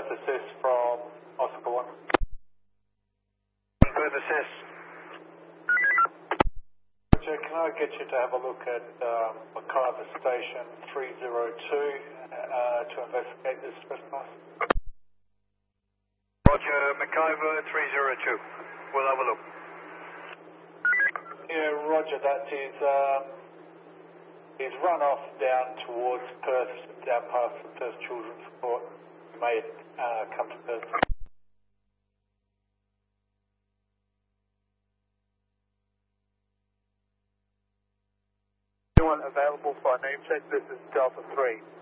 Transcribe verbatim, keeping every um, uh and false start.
Perth assist from Oscar one. Perth assist. Roger, can I get you to have a look at um, McIver Station three zero two uh, to investigate this trespass? Roger, McIver three zero two. We'll have a look. Yeah, Roger, that is, um, he's run off down towards Perth, down past the Perth Children's Court. He may uh, come to Perth. Anyone available for a name check? This is Delta three.